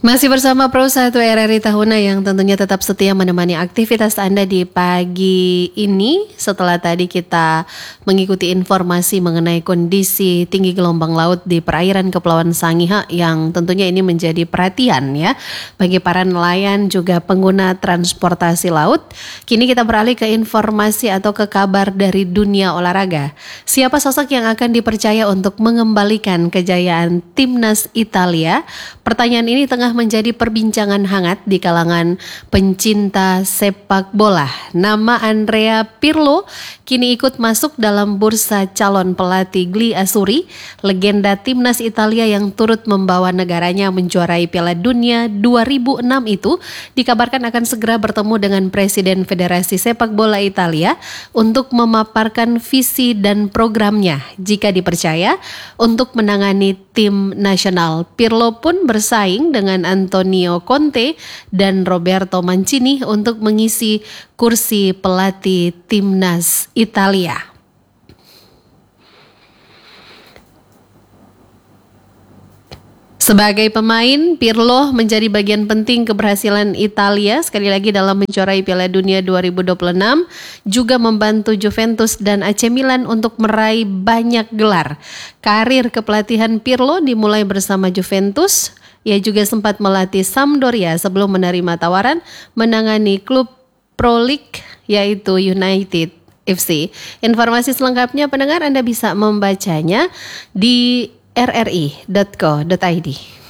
Masih bersama Pro 1 RRI Tahuna yang tentunya tetap setia menemani aktivitas Anda di pagi ini. Setelah tadi kita mengikuti informasi mengenai kondisi tinggi gelombang laut di perairan Kepulauan Sangihe yang tentunya ini menjadi perhatian ya bagi para nelayan juga pengguna transportasi laut. Kini kita beralih ke informasi atau ke kabar dari dunia olahraga. Siapa sosok yang akan dipercaya untuk mengembalikan kejayaan timnas Italia? Pertanyaan ini tengah menjadi perbincangan hangat di kalangan pencinta sepak bola. Nama Andrea Pirlo kini ikut masuk dalam bursa calon pelatih Gli Azzurri, legenda timnas Italia yang turut membawa negaranya menjuarai Piala Dunia 2006 itu dikabarkan akan segera bertemu dengan Presiden Federasi Sepak Bola Italia untuk memaparkan visi dan programnya jika dipercaya untuk menangani tim nasional. Pirlo pun bersaing dengan Antonio Conte dan Roberto Mancini untuk mengisi kursi pelatih timnas Italia. Sebagai pemain, Pirlo menjadi bagian penting keberhasilan Italia sekali lagi dalam menjuarai Piala Dunia 2026, juga membantu Juventus dan AC Milan untuk meraih banyak gelar. Karir kepelatihan Pirlo dimulai bersama Juventus. Ia juga sempat melatih Sampdoria sebelum menerima tawaran menangani klub Pro League yaitu United FC. Informasi selengkapnya pendengar Anda bisa membacanya di rri.co.id.